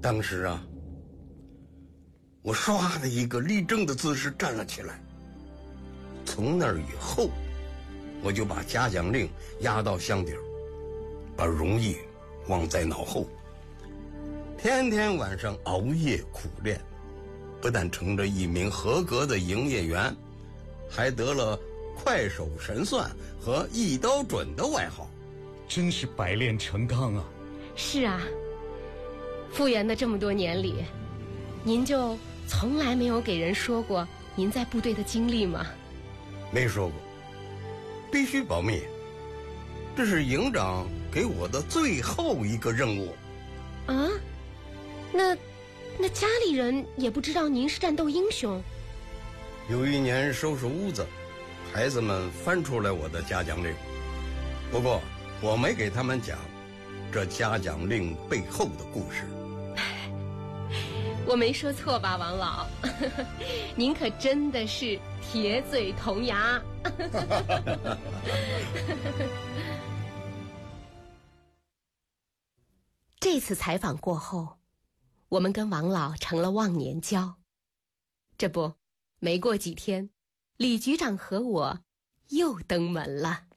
当时啊，我唰的一个立正的姿势站了起来。从那以后，我就把嘉奖令压到箱底儿，把荣誉忘在脑后，天天晚上熬夜苦练，不但成了一名合格的营业员，还得了快手神算和一刀准的外号。 真是百炼成钢啊！ 是啊，复员的这么多年里，您就从来没有给人说过您在部队的经历吗？ 没说过，必须保密。这是营长给我的最后一个任务。 啊？那家里人也不知道您是战斗英雄？ 有一年收拾屋子，孩子们翻出来我的嘉奖令，不过我没给他们讲这嘉奖令背后的故事。 我没说错吧，王老？您可真的是铁嘴铜牙。这次采访过后，我们跟王老成了忘年交。这不，没过几天，李局长和我又登门了。